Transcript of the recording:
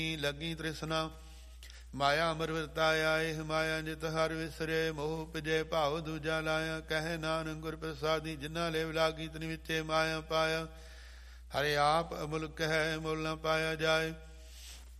ਲੱਗੀ ਤ੍ਰਿਸ਼ਨਾ ਮਾਇਆ ਅਮਰ ਵਰਤਾਇਆ ਇਹ ਮਾਇਆ ਜਿਤ ਹਰ ਵਿਸਰੇ ਮੋਹ ਪਿਜੇ ਭਾਵ ਦੂਜਾ ਲਾਇਆ ਕਹਿ ਨਾਨਕ ਗੁਰ ਪ੍ਰਸਾਦੀ ਜਿਨ੍ਹਾਂ ਲੇਵ ਲਾਗੀ ਤਿਨ ਵਿੱਚੇ ਮਾਇਆ ਪਾਇਆ ਹਰੇ ਆਪ ਅਮੁਲਕ ਹੈ ਮੁੱਲ ਨ ਪਾਇਆ ਜਾਏ